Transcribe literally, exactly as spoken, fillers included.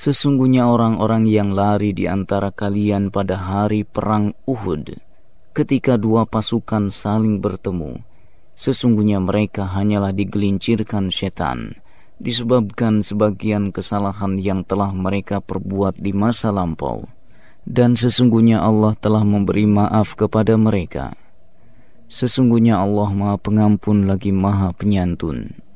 Sesungguhnya orang-orang yang lari di antara kalian pada hari perang Uhud, ketika dua pasukan saling bertemu, sesungguhnya mereka hanyalah digelincirkan setan, disebabkan sebagian kesalahan yang telah mereka perbuat di masa lampau. Dan sesungguhnya Allah telah memberi maaf kepada mereka. Sesungguhnya Allah Maha Pengampun lagi Maha Penyantun.